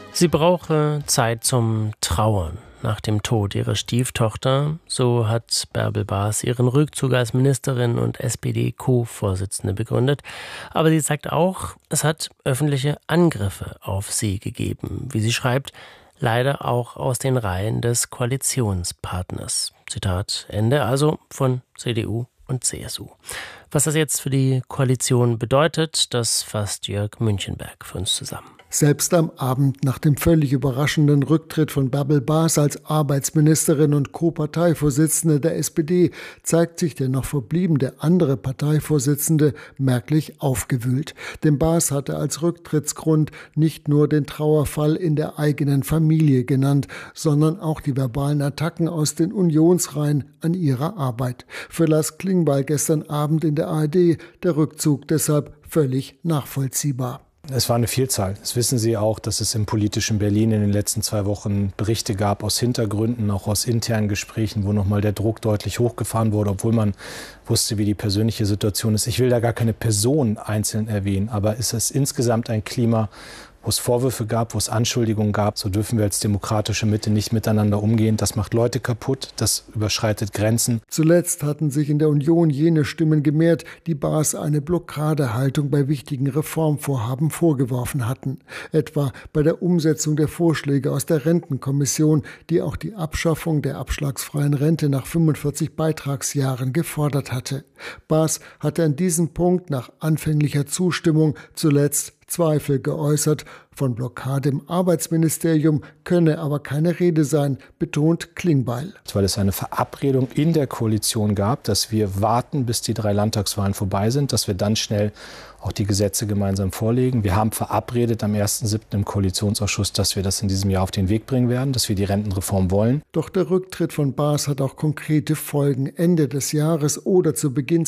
Sie brauche Zeit zum Trauern. Nach dem Tod ihrer Stieftochter, so hat Bärbel Baas ihren Rückzug als Ministerin und SPD-Co-Vorsitzende begründet. Aber sie sagt auch, es hat öffentliche Angriffe auf sie gegeben. Wie sie schreibt, leider auch aus den Reihen des Koalitionspartners. Zitat Ende, also von CDU und CSU. Was das jetzt für die Koalition bedeutet, das fasst Jörg Münchenberg für uns zusammen. Selbst am Abend nach dem völlig überraschenden Rücktritt von Bärbel Baas als Arbeitsministerin und Co-Parteivorsitzende der SPD zeigt sich der noch verbliebene andere Parteivorsitzende merklich aufgewühlt. Denn Baas hatte als Rücktrittsgrund nicht nur den Trauerfall in der eigenen Familie genannt, sondern auch die verbalen Attacken aus den Unionsreihen an ihrer Arbeit. Für Lars Klingbeil gestern Abend in der ARD der Rückzug deshalb völlig nachvollziehbar. Es war eine Vielzahl. Das wissen Sie auch, dass es im politischen Berlin in den letzten 2 Wochen Berichte gab aus Hintergründen, auch aus internen Gesprächen, wo nochmal der Druck deutlich hochgefahren wurde, obwohl man wusste, wie die persönliche Situation ist. Ich will da gar keine Person einzeln erwähnen, aber es ist insgesamt ein Klima, wo es Vorwürfe gab, wo es Anschuldigungen gab. So dürfen wir als demokratische Mitte nicht miteinander umgehen. Das macht Leute kaputt, das überschreitet Grenzen. Zuletzt hatten sich in der Union jene Stimmen gemehrt, die Baas eine Blockadehaltung bei wichtigen Reformvorhaben vorgeworfen hatten. Etwa bei der Umsetzung der Vorschläge aus der Rentenkommission, die auch die Abschaffung der abschlagsfreien Rente nach 45 Beitragsjahren gefordert hatte. Baas hatte an diesem Punkt nach anfänglicher Zustimmung zuletzt Zweifel geäußert. Von Blockade im Arbeitsministerium könne aber keine Rede sein, betont Klingbeil. Weil es eine Verabredung in der Koalition gab, dass wir warten, bis die 3 Landtagswahlen vorbei sind, dass wir dann schnell auch die Gesetze gemeinsam vorlegen. Wir haben verabredet am 1.7. im Koalitionsausschuss, dass wir das in diesem Jahr auf den Weg bringen werden, dass wir die Rentenreform wollen. Doch der Rücktritt von Baas hat auch konkrete Folgen. Ende des Jahres oder zu Beginn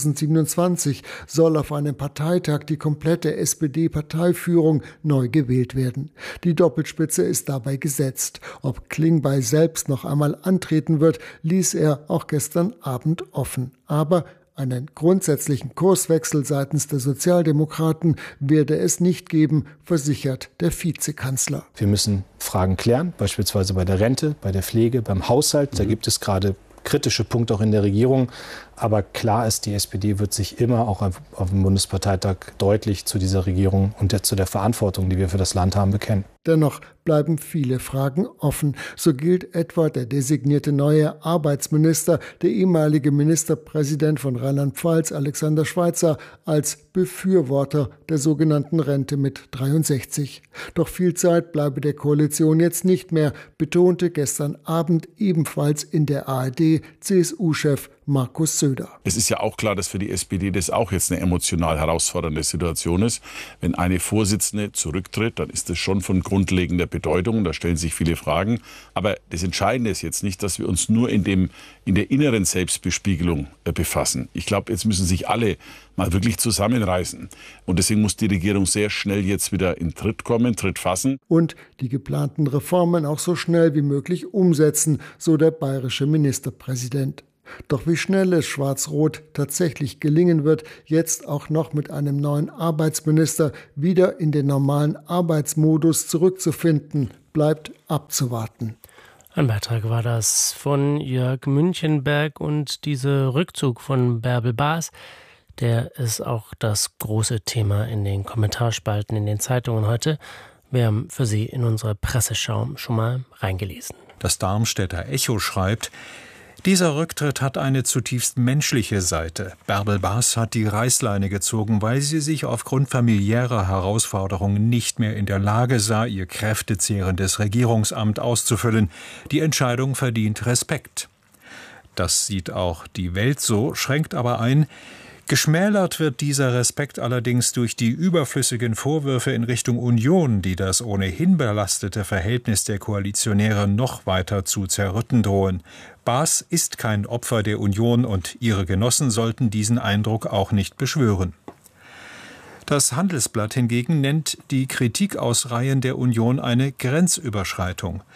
2027 soll auf einem Parteitag die komplette SPD-Parteiführung neu gewählt werden. Die Doppelspitze ist dabei gesetzt. Ob Klingbeil selbst noch einmal antreten wird, ließ er auch gestern Abend offen. Aber einen grundsätzlichen Kurswechsel seitens der Sozialdemokraten werde es nicht geben, versichert der Vizekanzler. Wir müssen Fragen klären, beispielsweise bei der Rente, bei der Pflege, beim Haushalt. Da gibt es gerade kritische Punkte auch in der Regierung. Aber klar ist, die SPD wird sich immer auch auf dem Bundesparteitag deutlich zu dieser Regierung und zu der Verantwortung, die wir für das Land haben, bekennen. Dennoch bleiben viele Fragen offen. So gilt etwa der designierte neue Arbeitsminister, der ehemalige Ministerpräsident von Rheinland-Pfalz, Alexander Schweitzer, als Befürworter der sogenannten Rente mit 63. Doch viel Zeit bleibe der Koalition jetzt nicht mehr, betonte gestern Abend ebenfalls in der ARD CSU-Chef Markus Söder. Es ist ja auch klar, dass für die SPD das auch jetzt eine emotional herausfordernde Situation ist. Wenn eine Vorsitzende zurücktritt, dann ist das schon von grundlegender Bedeutung. Da stellen sich viele Fragen. Aber das Entscheidende ist jetzt nicht, dass wir uns nur in der inneren Selbstbespiegelung befassen. Ich glaube, jetzt müssen sich alle mal wirklich zusammenreißen. Und deswegen muss die Regierung sehr schnell jetzt wieder in Tritt kommen, Tritt fassen. Und die geplanten Reformen auch so schnell wie möglich umsetzen, so der bayerische Ministerpräsident. Doch wie schnell es Schwarz-Rot tatsächlich gelingen wird, jetzt auch noch mit einem neuen Arbeitsminister wieder in den normalen Arbeitsmodus zurückzufinden, bleibt abzuwarten. Ein Beitrag war das von Jörg Münchenberg und dieser Rückzug von Bärbel Baas, der ist auch das große Thema in den Kommentarspalten in den Zeitungen heute. Wir haben für Sie in unsere Presseschau schon mal reingelesen. Das Darmstädter Echo schreibt: Dieser Rücktritt hat eine zutiefst menschliche Seite. Bärbel Baas hat die Reißleine gezogen, weil sie sich aufgrund familiärer Herausforderungen nicht mehr in der Lage sah, ihr kräftezehrendes Regierungsamt auszufüllen. Die Entscheidung verdient Respekt. Das sieht auch die Welt so, schränkt aber ein: Geschmälert wird dieser Respekt allerdings durch die überflüssigen Vorwürfe in Richtung Union, die das ohnehin belastete Verhältnis der Koalitionäre noch weiter zu zerrütten drohen. Baas ist kein Opfer der Union und ihre Genossen sollten diesen Eindruck auch nicht beschwören. Das Handelsblatt hingegen nennt die Kritik aus Reihen der Union eine Grenzüberschreitung.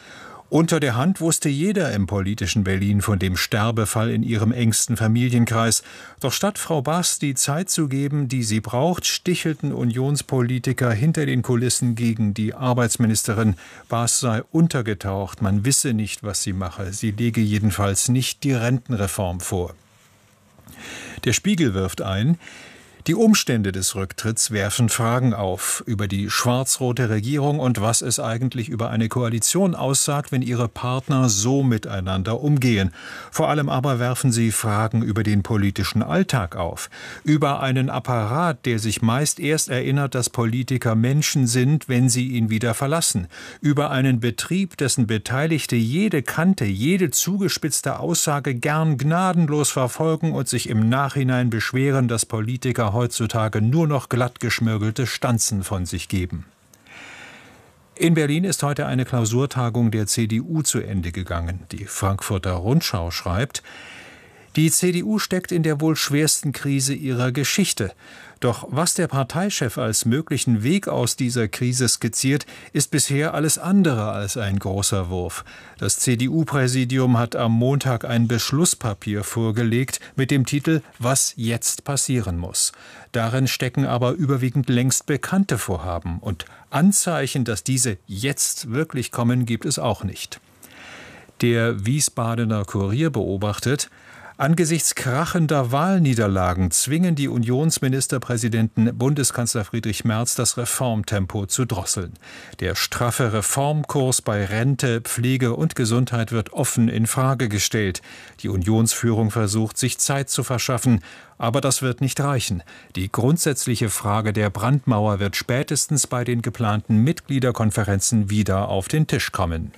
Unter der Hand wusste jeder im politischen Berlin von dem Sterbefall in ihrem engsten Familienkreis. Doch statt Frau Baas die Zeit zu geben, die sie braucht, stichelten Unionspolitiker hinter den Kulissen gegen die Arbeitsministerin. Baas sei untergetaucht, man wisse nicht, was sie mache. Sie lege jedenfalls nicht die Rentenreform vor. Der Spiegel wirft ein: Die Umstände des Rücktritts werfen Fragen auf über die schwarz-rote Regierung und was es eigentlich über eine Koalition aussagt, wenn ihre Partner so miteinander umgehen. Vor allem aber werfen sie Fragen über den politischen Alltag auf, über einen Apparat, der sich meist erst erinnert, dass Politiker Menschen sind, wenn sie ihn wieder verlassen, über einen Betrieb, dessen Beteiligte jede Kante, jede zugespitzte Aussage gern gnadenlos verfolgen und sich im Nachhinein beschweren, dass Politiker heutzutage nur noch glatt geschmirgelte Stanzen von sich geben. In Berlin ist heute eine Klausurtagung der CDU zu Ende gegangen. Die Frankfurter Rundschau schreibt: Die CDU steckt in der wohl schwersten Krise ihrer Geschichte. Doch was der Parteichef als möglichen Weg aus dieser Krise skizziert, ist bisher alles andere als ein großer Wurf. Das CDU-Präsidium hat am Montag ein Beschlusspapier vorgelegt mit dem Titel »Was jetzt passieren muss«. Darin stecken aber überwiegend längst bekannte Vorhaben. Und Anzeichen, dass diese jetzt wirklich kommen, gibt es auch nicht. Der Wiesbadener Kurier beobachtet: Angesichts krachender Wahlniederlagen zwingen die Unionsministerpräsidenten Bundeskanzler Friedrich Merz, das Reformtempo zu drosseln. Der straffe Reformkurs bei Rente, Pflege und Gesundheit wird offen in Frage gestellt. Die Unionsführung versucht, sich Zeit zu verschaffen, aber das wird nicht reichen. Die grundsätzliche Frage der Brandmauer wird spätestens bei den geplanten Mitgliederkonferenzen wieder auf den Tisch kommen.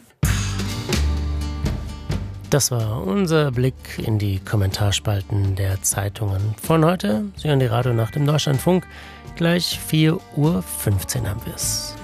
Das war unser Blick in die Kommentarspalten der Zeitungen von heute. Sie hören die Radionacht im Deutschlandfunk. Gleich 4:15 Uhr haben wir es.